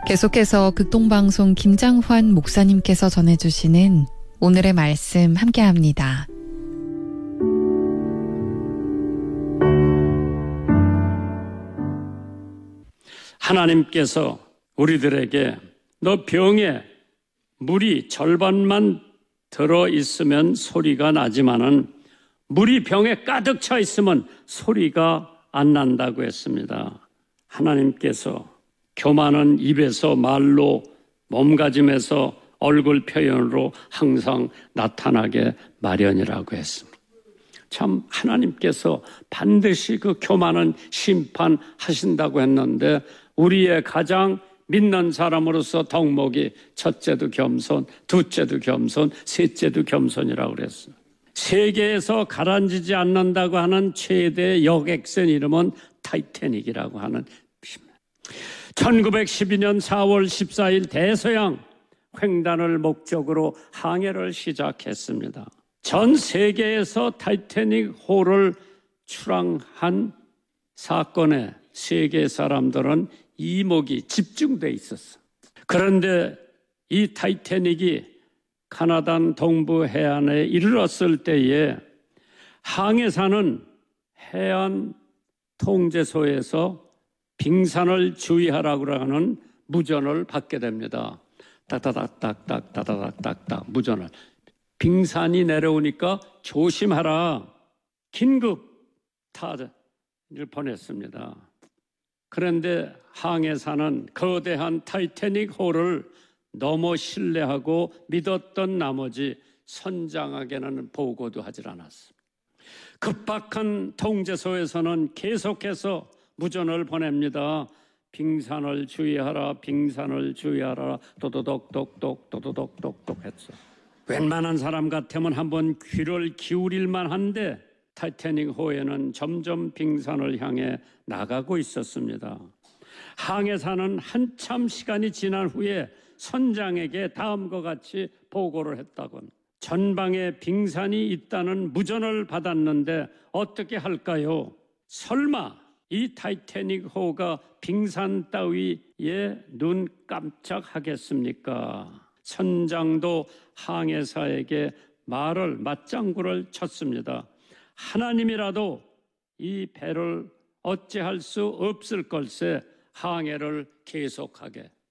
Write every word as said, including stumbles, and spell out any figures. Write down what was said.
계속해서 극동방송 김장환 목사님께서 전해주시는 오늘의 말씀 함께합니다. 하나님께서 우리들에게 너 병에 물이 절반만 들어있으면 소리가 나지만은 물이 병에 가득 차 있으면 소리가 안 난다고 했습니다. 하나님께서 교만한 입에서 말로 몸가짐에서 얼굴 표현으로 항상 나타나게 마련이라고 했습니다. 참 하나님께서 반드시 그 교만은 심판하신다고 했는데 우리의 가장 믿는 사람으로서 덕목이 첫째도 겸손, 둘째도 겸손, 셋째도 겸손이라고 그랬어요. 세계에서 가라앉지 않는다고 하는 최대 여객선 이름은 타이타닉이라고 하는 것입니다. 천구백십이 년 사월 십사일 대서양 횡단을 목적으로 항해를 시작했습니다. 전 세계에서 타이타닉 호를 출항한 사건에 세계 사람들은 이목이 집중돼 있었어. 그런데 이 타이타닉이 카나다 동부 해안에 이르렀을 때에 항해사는 해안 통제소에서 빙산을 주의하라고 하는 무전을 받게 됩니다. 딱딱딱딱딱 따다닥딱딱 무전을. 빙산이 내려오니까 조심하라. 긴급 타를 보냈습니다. 그런데 항해사는 거대한 타이타닉 호를 너무 신뢰하고 믿었던 나머지 선장에게는 보고도 하질 않았습니다. 급박한 통제소에서는 계속해서 무전을 보냅니다. 빙산을 주의하라, 빙산을 주의하라, 도도독독독, 도도독독독 했어. 웬만한 사람 같으면 한번 귀를 기울일만 한데 타이타닉 호에는 점점 빙산을 향해 나가고 있었습니다. 항해사는 한참 시간이 지난 후에 선장에게 다음과 같이 보고를 했다곤. 전방에 빙산이 있다는 무전을 받았는데 어떻게 할까요? 설마 이 타이타닉 호가 빙산 따위에 눈 깜짝하겠습니까? 선장도 항해사에게 말을 맞장구를 쳤습니다. 하나님이라도 이 배를 어찌할 수 없을 걸세 항해를 계속하게